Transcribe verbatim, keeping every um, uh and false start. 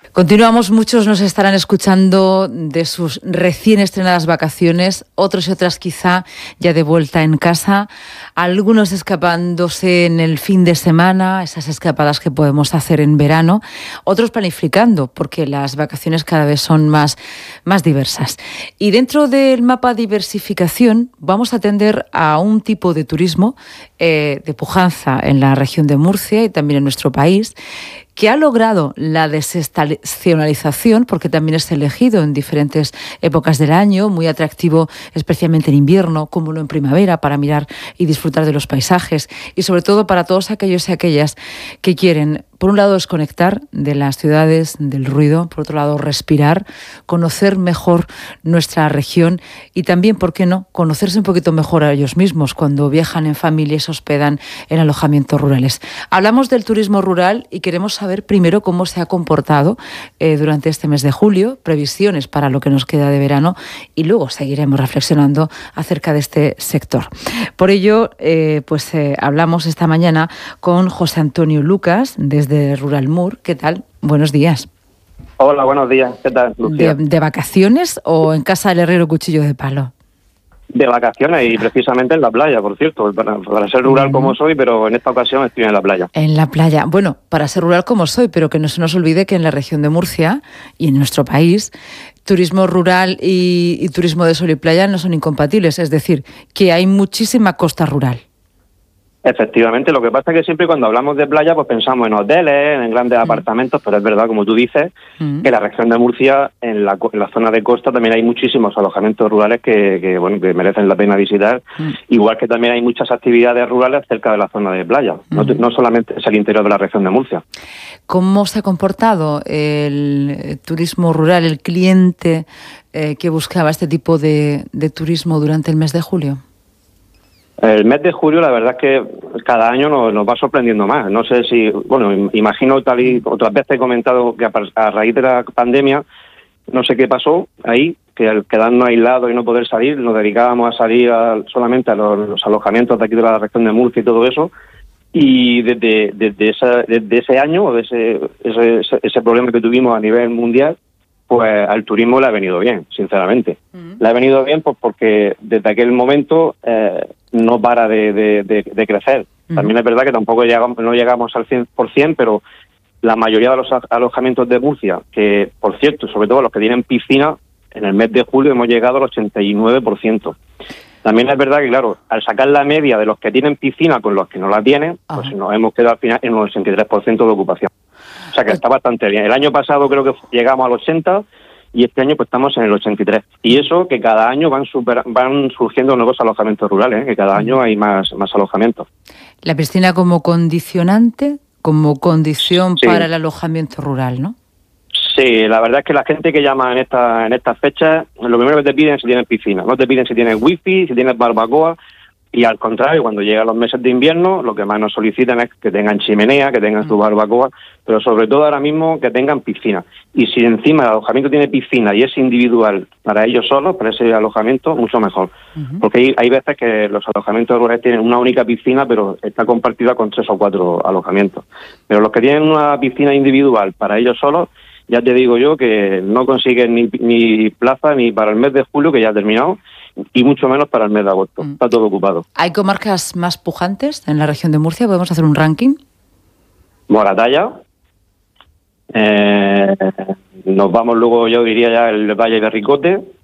Continuamos, muchos nos estarán escuchando de sus recién estrenadas vacaciones, otros y otras quizá ya de vuelta en casa, algunos escapándose en el fin de semana, esas escapadas que podemos hacer en verano, otros planificando, porque las vacaciones cada vez son más, más diversas. Y dentro del mapa diversificación vamos a atender a un tipo de turismo eh, de pujanza en la región de Murcia y también en nuestro país, que ha logrado la desestacionalización, porque también es elegido en diferentes épocas del año, muy atractivo especialmente en invierno, como no en primavera, para mirar y disfrutar de los paisajes, y sobre todo para todos aquellos y aquellas que quieren, por un lado, desconectar de las ciudades, del ruido, por otro lado, respirar, conocer mejor nuestra región y también, ¿por qué no?, conocerse un poquito mejor a ellos mismos cuando viajan en familia y se hospedan en alojamientos rurales. Hablamos del turismo rural y queremos saber primero cómo se ha comportado eh, durante este mes de julio, previsiones para lo que nos queda de verano y luego seguiremos reflexionando acerca de este sector. Por ello, eh, pues eh, hablamos esta mañana con José Antonio Lucas desde de Rural Mur. ¿Qué tal? Buenos días. Hola, buenos días. ¿Qué tal, Lucía? ¿De, de vacaciones o en casa del herrero cuchillo de palo? De vacaciones y precisamente en la playa, por cierto, para, para ser rural mm. como soy, pero en esta ocasión estoy en la playa. En la playa. Bueno, para ser rural como soy, pero que no se nos olvide que en la región de Murcia y en nuestro país, turismo rural y, y turismo de sol y playa no son incompatibles, es decir, que hay muchísima costa rural. Efectivamente, lo que pasa es que siempre cuando hablamos de playa pues pensamos en hoteles, en grandes mm. apartamentos, pero es verdad, como tú dices, mm. que la región de Murcia, en la, en la zona de costa también hay muchísimos alojamientos rurales que, que bueno que merecen la pena visitar, mm. igual que también hay muchas actividades rurales cerca de la zona de playa, mm. no, no solamente es el interior de la región de Murcia. ¿Cómo se ha comportado el turismo rural, el cliente eh, que buscaba este tipo de, de turismo durante el mes de julio? El mes de julio, la verdad es que cada año nos, nos va sorprendiendo más. No sé si, bueno, imagino, tal y otras veces he comentado que a, a raíz de la pandemia, no sé qué pasó ahí, que al quedarnos aislados y no poder salir, nos dedicábamos a salir a, solamente a los, los alojamientos de aquí de la región de Murcia y todo eso. Y desde, desde, esa, desde ese año, o de ese, ese, ese problema que tuvimos a nivel mundial, pues al turismo le ha venido bien, sinceramente. Uh-huh. Le ha venido bien pues porque desde aquel momento eh, no para de, de, de, de crecer. Uh-huh. También es verdad que tampoco llegamos, no llegamos al cien por ciento, pero la mayoría de los alojamientos de Murcia, que por cierto, sobre todo los que tienen piscina, en el mes de julio hemos llegado al ochenta y nueve por ciento. También es verdad que, claro, al sacar la media de los que tienen piscina con los que no la tienen, uh-huh. pues nos hemos quedado al final en un ochenta y tres por ciento de ocupación. O sea que está bastante bien. El año pasado creo que llegamos al ochenta y este año pues estamos en el ochenta y tres. Y eso que cada año van super, van surgiendo nuevos alojamientos rurales, ¿eh? Que cada año hay más, más alojamientos. La piscina como condicionante, como condición sí. para el alojamiento rural, ¿no? Sí, la verdad es que la gente que llama en esta, en estas fechas, lo primero que te piden es si tienes piscina. No te piden si tienes wifi, si tienes barbacoa. Y al contrario, cuando llegan los meses de invierno, lo que más nos solicitan es que tengan chimenea, que tengan su barbacoa, pero sobre todo ahora mismo que tengan piscina. Y si encima el alojamiento tiene piscina y es individual para ellos solos, para ese alojamiento, mucho mejor. Uh-huh. Porque hay, hay veces que los alojamientos rurales tienen una única piscina, pero está compartida con tres o cuatro alojamientos. Pero los que tienen una piscina individual para ellos solos, ya te digo yo que no consiguen ni, ni plaza ni para el mes de julio, que ya ha terminado, y mucho menos para el mes de agosto. Mm. Está todo ocupado. ¿Hay comarcas más pujantes en la región de Murcia? ¿Podemos hacer un ranking? Moratalla. Eh, nos vamos luego, yo diría ya, el Valle de Ricote.